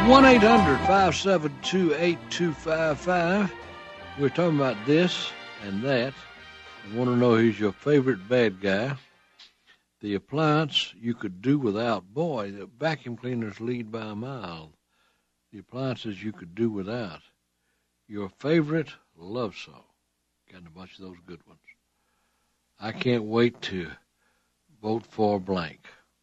1-800-572-8255. We're talking about this and that. I want to know who's your favorite bad guy. The appliance you could do without. Boy, the vacuum cleaners lead by a mile. The appliances you could do without. Your favorite love song. Got a bunch of those good ones. I can't wait to vote for blank.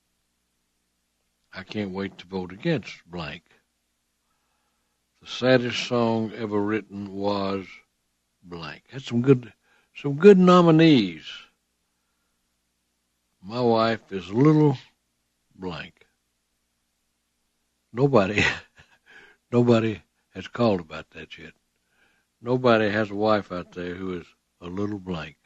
I can't wait to vote against blank. The saddest song ever written was blank. Had some good nominees. My wife is little blank. Nobody has called about that yet. Nobody has a wife out there who is a little blank.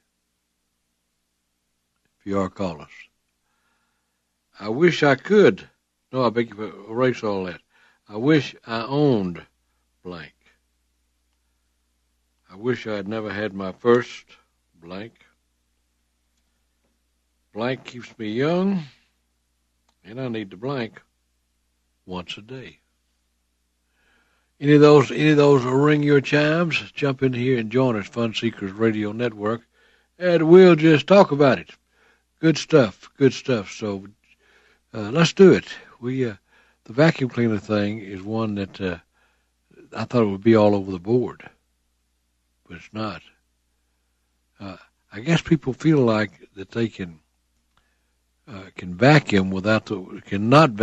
If you are, call us. I wish I could. No, I beg you to erase all that. I wish I owned blank. I wish I had never had my first blank. Blank keeps me young, and I need the blank once a day. Any of those will ring your chimes. Jump in here and join us, Fun Seekers Radio Network, and we'll just talk about it. Good stuff. So let's do it. The vacuum cleaner thing is one that I thought it would be all over the board, but it's not. I guess people feel like that they can vacuum cannot